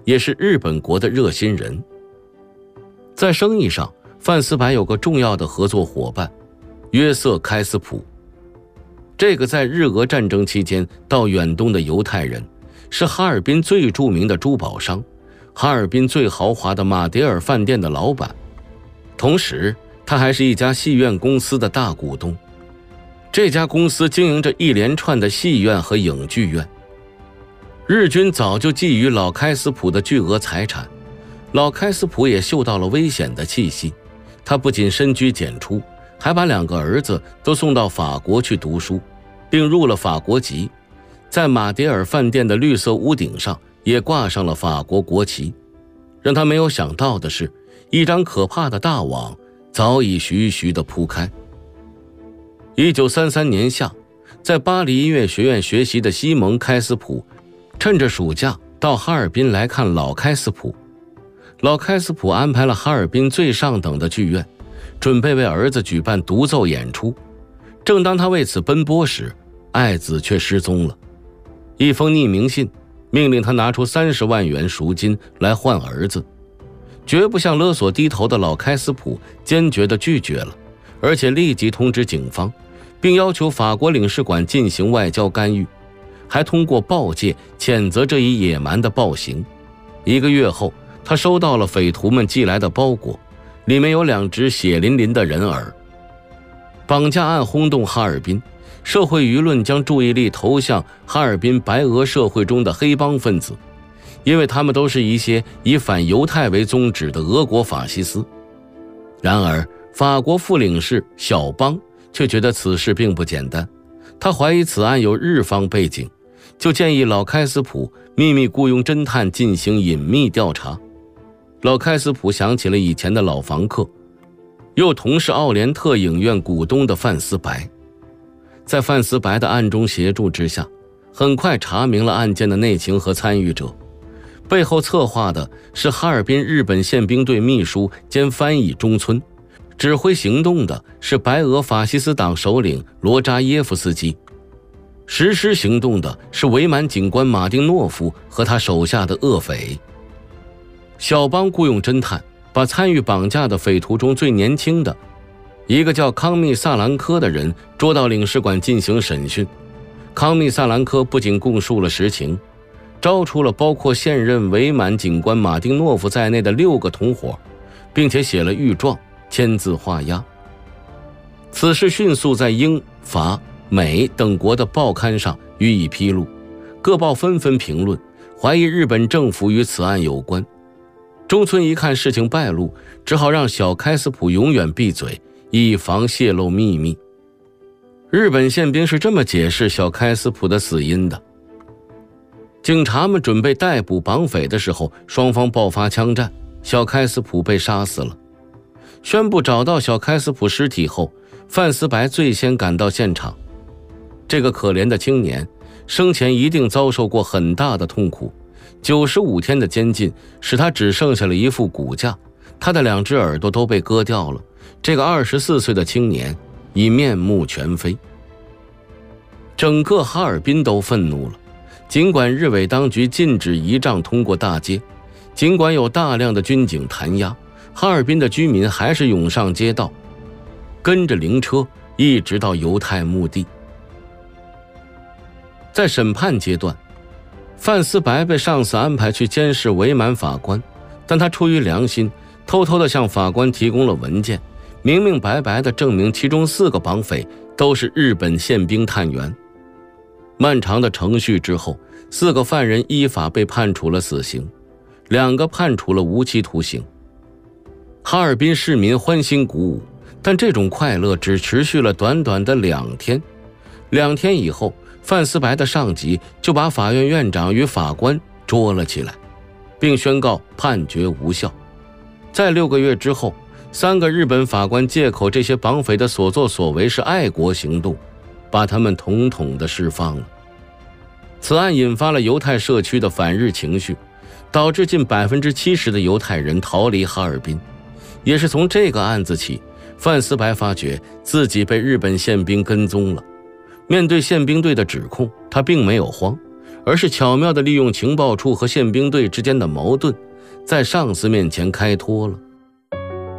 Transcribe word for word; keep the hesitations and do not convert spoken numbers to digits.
也是日本国的热心人。在生意上，范思白有个重要的合作伙伴约瑟·开斯普，这个在日俄战争期间到远东的犹太人，是哈尔滨最著名的珠宝商，哈尔滨最豪华的马迭尔饭店的老板，同时他还是一家戏院公司的大股东。这家公司经营着一连串的戏院和影剧院。日军早就觊觎老开斯普的巨额财产，老开斯普也嗅到了危险的气息，他不仅深居简出，还把两个儿子都送到法国去读书，并入了法国籍，在马迭尔饭店的绿色屋顶上也挂上了法国国旗。让他没有想到的是，一张可怕的大网早已徐徐地铺开。一九三三年夏，在巴黎音乐学院学习的西蒙·开斯普趁着暑假到哈尔滨来看老开斯普。老开斯普安排了哈尔滨最上等的剧院，准备为儿子举办独奏演出。正当他为此奔波时，爱子却失踪了。一封匿名信命令他拿出三十万元赎金来换儿子。绝不向勒索低头的老开斯普坚决地拒绝了，而且立即通知警方，并要求法国领事馆进行外交干预，还通过报界谴责这一野蛮的暴行。一个月后，他收到了匪徒们寄来的包裹，里面有两只血淋淋的人耳。绑架案轰动哈尔滨，社会舆论将注意力投向哈尔滨白俄社会中的黑帮分子，因为他们都是一些以反犹太为宗旨的俄国法西斯。然而法国副领事小邦却觉得此事并不简单，他怀疑此案有日方背景，就建议老开斯普秘密雇佣侦探进行隐秘调查。老开斯普想起了以前的老房客，又同是奥连特影院股东的范思白。在范思白的暗中协助之下，很快查明了案件的内情和参与者。背后策划的是哈尔滨日本宪兵队秘书兼翻译中村，指挥行动的是白俄法西斯党首领罗扎耶夫斯基，实施行动的是伪满警官马丁诺夫和他手下的恶匪。小邦雇佣侦探，把参与绑架的匪徒中最年轻的一个叫康密萨兰科的人捉到领事馆进行审讯。康密萨兰科不仅供述了实情，招出了包括现任伪满警官马丁诺夫在内的六个同伙，并且写了御状，签字画押。此事迅速在英、法、美等国的报刊上予以披露，各报纷纷评论，怀疑日本政府与此案有关。中村一看事情败露，只好让小开斯普永远闭嘴，以防泄露秘密。日本宪兵是这么解释小开斯普的死因的：警察们准备逮捕绑匪的时候，双方爆发枪战，小开斯普被杀死了。宣布找到小开斯普尸体后，范思白最先赶到现场。这个可怜的青年生前一定遭受过很大的痛苦，九十五天的监禁使他只剩下了一副骨架，他的两只耳朵都被割掉了。这个二十四岁的青年已面目全非。整个哈尔滨都愤怒了，尽管日伪当局禁止仪仗通过大街，尽管有大量的军警弹压，哈尔滨的居民还是涌上街道，跟着灵车一直到犹太墓地。在审判阶段，范思白被上司安排去监视伪满法官，但他出于良心，偷偷地向法官提供了文件，明明白白地证明其中四个绑匪都是日本宪兵探员。漫长的程序之后，四个犯人依法被判处了死刑，两个判处了无期徒刑。哈尔滨市民欢欣鼓舞，但这种快乐只持续了短短的两天。两天以后，范思白的上级就把法院院长与法官捉了起来，并宣告判决无效。在六个月之后，三个日本法官借口这些绑匪的所作所为是爱国行动，把他们统统的释放了。此案引发了犹太社区的反日情绪，导致近 百分之七十 的犹太人逃离哈尔滨。也是从这个案子起，范思白发觉自己被日本宪兵跟踪了。面对宪兵队的指控，他并没有慌， 而是巧妙地利用情报处和宪兵队之间的矛盾，在上司面前开脱了。